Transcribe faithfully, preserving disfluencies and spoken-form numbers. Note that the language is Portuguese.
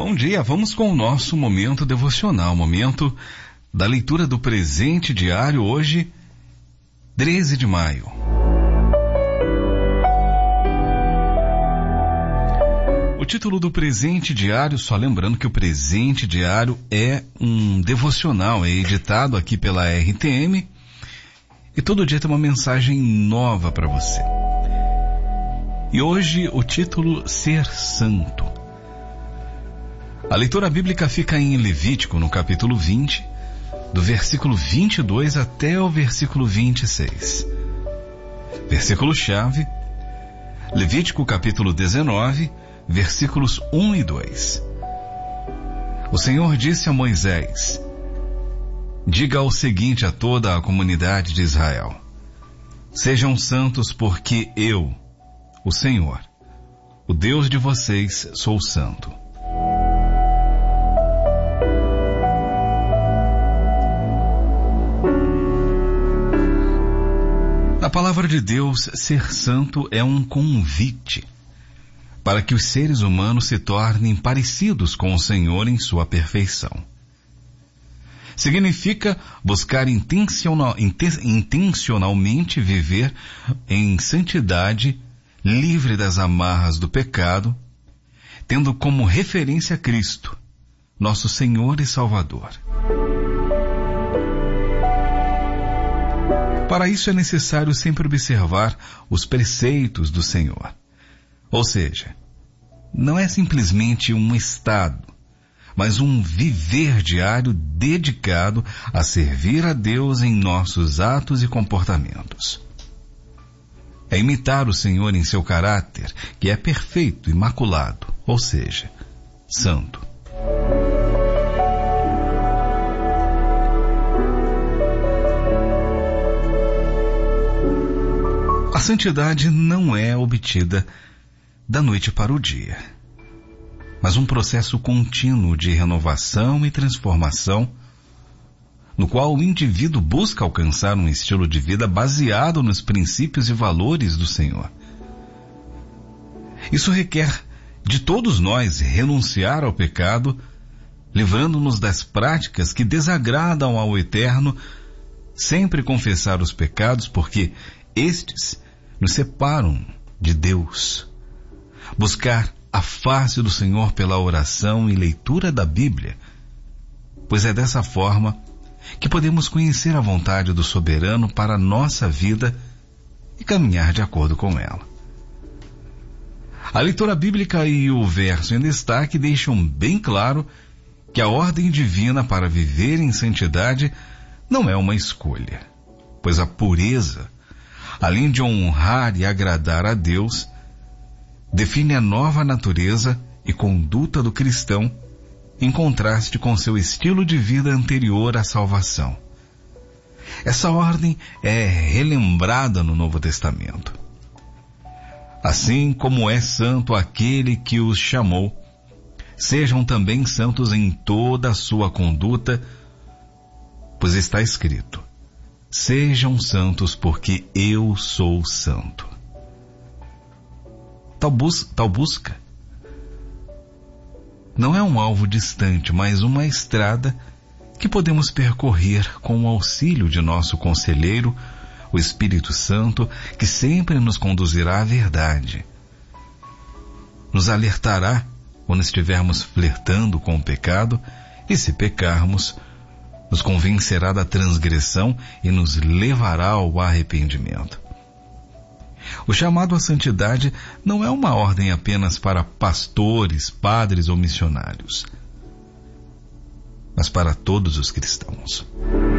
Bom dia, vamos com o nosso momento devocional, momento da leitura do presente diário, hoje, treze de maio. O título do presente diário, só lembrando que o presente diário é um devocional, é editado aqui pela R T M e todo dia tem uma mensagem nova para você. E hoje o título Ser Santo. A leitura bíblica fica em Levítico, no capítulo vinte, do versículo vinte e dois até o versículo vinte e seis. Versículo-chave, Levítico capítulo dezenove, versículos um e dois. O Senhor disse a Moisés: diga o seguinte a toda a comunidade de Israel: sejam santos, porque eu, o Senhor, o Deus de vocês, sou santo. Na palavra de Deus, ser santo é um convite para que os seres humanos se tornem parecidos com o Senhor em sua perfeição. Significa buscar intencional, intencionalmente viver em santidade, livre das amarras do pecado, tendo como referência Cristo, nosso Senhor e Salvador. Para isso é necessário sempre observar os preceitos do Senhor. Ou seja, não é simplesmente um estado, mas um viver diário dedicado a servir a Deus em nossos atos e comportamentos. É imitar o Senhor em seu caráter, que é perfeito, imaculado, ou seja, santo. A santidade não é obtida da noite para o dia, mas um processo contínuo de renovação e transformação, no qual o indivíduo busca alcançar um estilo de vida baseado nos princípios e valores do Senhor. Isso requer de todos nós renunciar ao pecado, livrando-nos das práticas que desagradam ao Eterno, sempre confessar os pecados, porque estes nos separam de Deus. Buscar a face do Senhor pela oração e leitura da Bíblia, pois é dessa forma que podemos conhecer a vontade do soberano para a nossa vida e caminhar de acordo com ela. A leitura bíblica e o verso em destaque deixam bem claro que a ordem divina para viver em santidade não é uma escolha, pois a pureza, além de honrar e agradar a Deus, define a nova natureza e conduta do cristão em contraste com seu estilo de vida anterior à salvação. Essa ordem é relembrada no Novo Testamento. Assim como é santo aquele que os chamou, sejam também santos em toda a sua conduta, pois está escrito: sejam santos, porque eu sou santo. Tal, bus- tal busca não é um alvo distante, mas uma estrada que podemos percorrer com o auxílio de nosso conselheiro, o Espírito Santo, que sempre nos conduzirá à verdade. Nos alertará quando estivermos flertando com o pecado e, se pecarmos, nos convencerá da transgressão e nos levará ao arrependimento. O chamado à santidade não é uma ordem apenas para pastores, padres ou missionários, mas para todos os cristãos.